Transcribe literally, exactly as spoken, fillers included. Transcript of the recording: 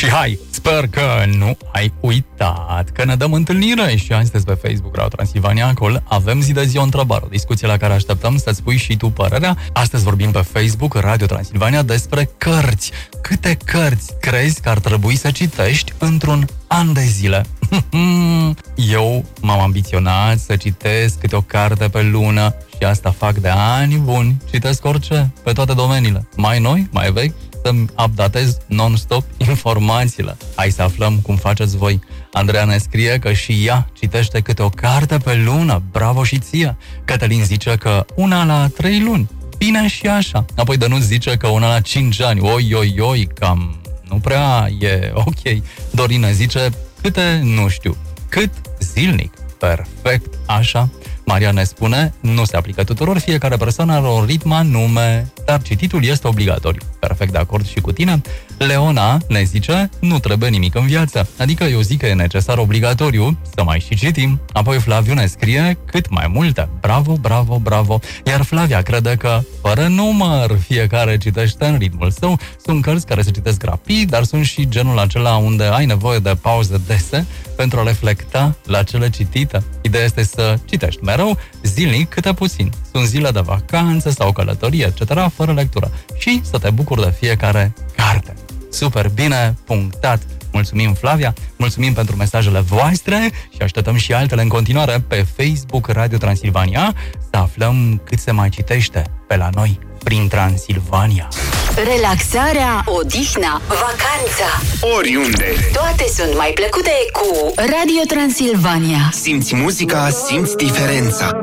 Și hai, sper că nu ai uitat că ne dăm întâlnire și astăzi pe Facebook Radio Transilvania. Acolo avem zi de zi o întrebare, o discuție la care așteptăm să-ți spui și tu părerea. Astăzi vorbim pe Facebook Radio Transilvania despre cărți. Câte cărți crezi că ar trebui să citești într-un an de zile? Eu m-am ambiționat să citesc câte o carte pe lună și asta fac de ani buni. Citesc orice, pe toate domeniile, mai noi, mai vechi, să-mi updatez non-stop informațiile. Hai să aflăm cum faceți voi. Andreea ne scrie că și ea citește câte o carte pe lună. Bravo și ție! Cătălin zice că una la trei luni. Bine și așa. Apoi Dănuț zice că una la cinci ani. Oi, oi, oi, cam nu prea e ok. Dorina zice câte, nu știu, cât zilnic. Perfect, așa. Maria ne spune, nu se aplică tuturor, fiecare persoană are un ritm anume, dar cititul este obligatoriu. Perfect de acord și cu tine. Leona ne zice, nu trebuie nimic în viață, adică eu zic că e necesar obligatoriu să mai și citim. Apoi Flaviu ne scrie, cât mai multe. Bravo, bravo, bravo. Iar Flavia crede că, fără număr, fiecare citește în ritmul său. Sunt cărți care se citesc rapid, dar sunt și genul acela unde ai nevoie de pauze dese pentru a reflecta la cele citite. Ideea este să citești mereu, zilnic, câte puțin. Sunt zile de vacanță sau călătorie, et cetera, fără lectură. Și să te bucuri de fiecare carte. Super bine punctat! Mulțumim, Flavia, mulțumim pentru mesajele voastre și așteptăm și altele în continuare pe Facebook Radio Transilvania să aflăm cât se mai citește pe la noi prin Transilvania. Relaxarea, odihna, vacanța, oriunde. toate sunt mai plăcute cu Radio Transilvania. Simți muzica, simți diferența.